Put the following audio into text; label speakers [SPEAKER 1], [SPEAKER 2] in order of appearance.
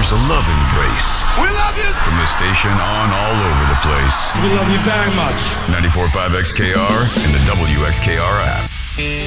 [SPEAKER 1] There's a love embrace.
[SPEAKER 2] We love you!
[SPEAKER 1] From the station on all over the place.
[SPEAKER 2] We love you very much.
[SPEAKER 1] 94.5 XKR and the WXKR app.